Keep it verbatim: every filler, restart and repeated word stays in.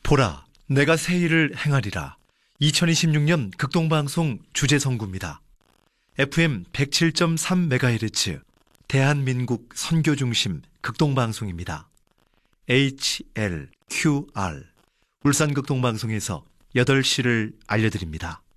보라, 내가 새 일을 행하리라. 이천이십육 년 극동방송 주제선구입니다. 에프엠 백칠 점 삼 메가헤르츠 대한민국 선교중심 극동방송입니다. 에이치엘큐알 울산극동방송에서 여덟 시를 알려드립니다.